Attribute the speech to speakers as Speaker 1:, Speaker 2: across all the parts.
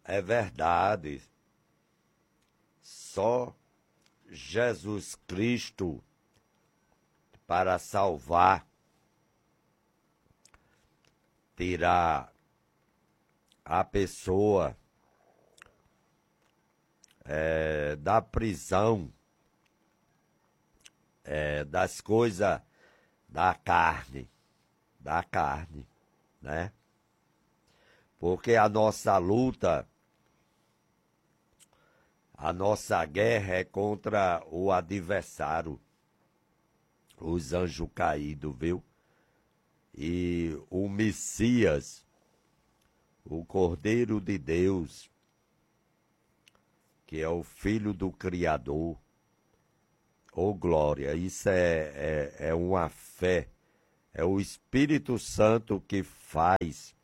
Speaker 1: é verdade. Só Jesus Cristo para salvar, tirar a pessoa da prisão, das coisas da carne, né? Porque a nossa luta, a nossa guerra é contra o adversário, os anjos caídos, viu? E o Messias, o Cordeiro de Deus, que é o Filho do Criador, ô glória, isso é uma fé, é o Espírito Santo que faz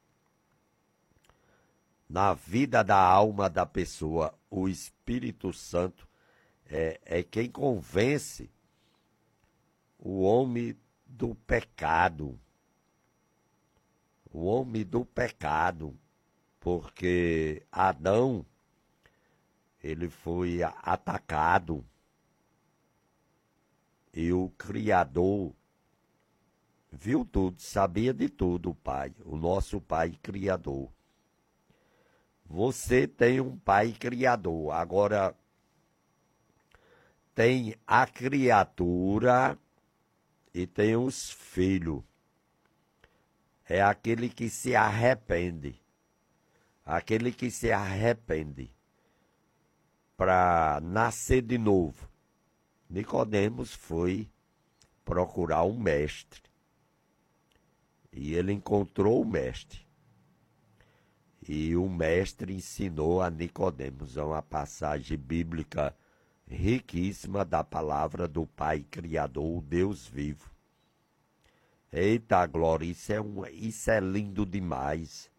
Speaker 1: na vida da alma da pessoa. O Espírito Santo é quem convence o homem do pecado. O homem do pecado, porque Adão, ele foi atacado e o Criador viu tudo, sabia de tudo, o Pai, o nosso Pai Criador. Você tem um Pai Criador, agora tem a criatura e tem os filhos. É aquele que se arrepende. Aquele que se arrepende para nascer de novo. Nicodemos foi procurar um mestre. E ele encontrou o mestre. E o mestre ensinou a Nicodemos uma passagem bíblica riquíssima da palavra do Pai Criador, o Deus vivo. Eita glória, isso é lindo demais.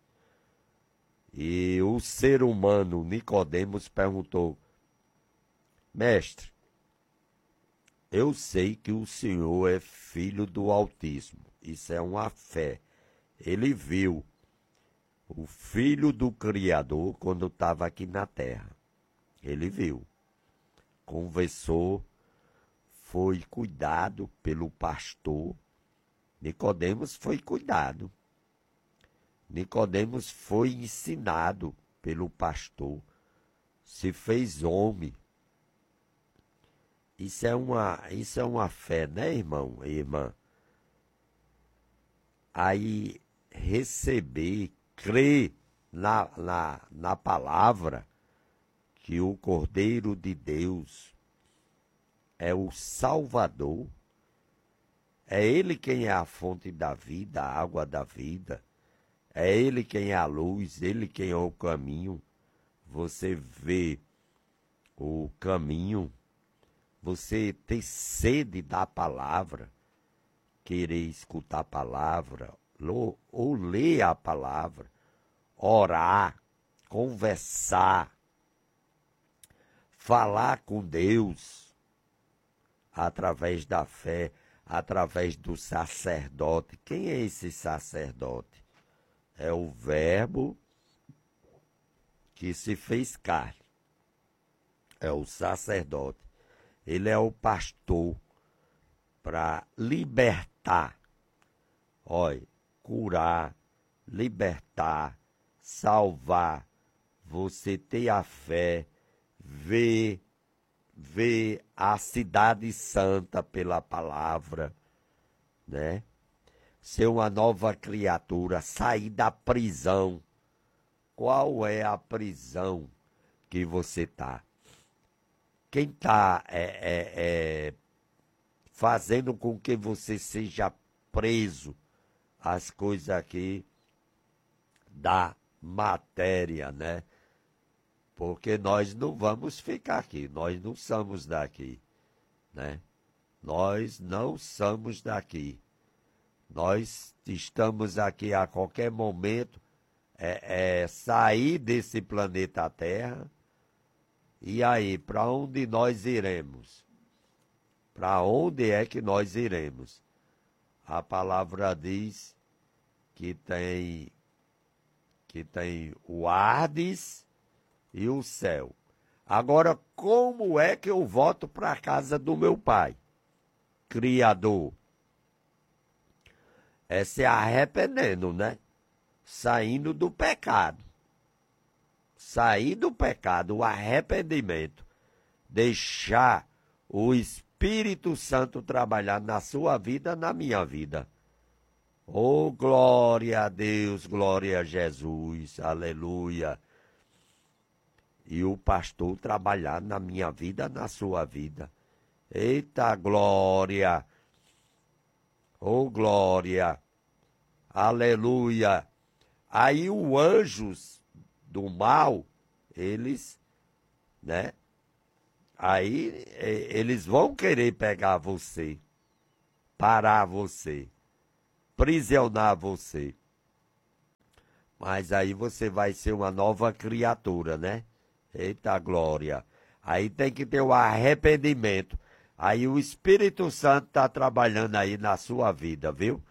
Speaker 1: E o ser humano, Nicodemos, perguntou: mestre, eu sei que o Senhor é filho do Altíssimo. Isso é uma fé. Ele viu o Filho do Criador quando estava aqui na terra. Ele viu. Conversou, foi cuidado pelo pastor. Nicodemos foi cuidado. Nicodemos foi ensinado pelo pastor. Se fez homem. Isso é uma fé, né, irmão e irmã? Aí receber, crer na palavra que o Cordeiro de Deus é o Salvador, é Ele quem é a fonte da vida, a água da vida, é Ele quem é a luz, Ele quem é o caminho. Você vê o caminho, você ter sede da palavra, querer escutar a palavra, ou ler a palavra, orar, conversar, falar com Deus, através da fé, através do sacerdote. Quem é esse sacerdote? É o Verbo que se fez carne. É o sacerdote. Ele é o pastor para libertar, olha, curar, libertar, salvar. Você ter a fé, ver a cidade santa pela palavra, né? Ser uma nova criatura, sair da prisão. Qual é a prisão que você está? Quem está fazendo com que você seja preso às coisas aqui da matéria, né? Porque nós não vamos ficar aqui, nós não somos daqui, né? Nós não somos daqui. Nós estamos aqui a qualquer momento, sair desse planeta Terra. E aí, para onde nós iremos? Para onde é que nós iremos? A palavra diz que tem o Hades e o céu. Agora, como é que eu volto para a casa do meu pai? Criador. É se arrependendo, né? Saindo do pecado. Sair do pecado, o arrependimento. Deixar o Espírito Santo trabalhar na sua vida, na minha vida. Oh, glória a Deus, glória a Jesus, aleluia. E o pastor trabalhar na minha vida, na sua vida. Eita glória! Oh glória! Aleluia! Aí os anjos do mal, eles, né? Aí eles vão querer pegar você, parar você, prisionar você. Mas aí você vai ser uma nova criatura, né? Eita glória! Aí tem que ter o arrependimento. Aí o Espírito Santo está trabalhando aí na sua vida, viu?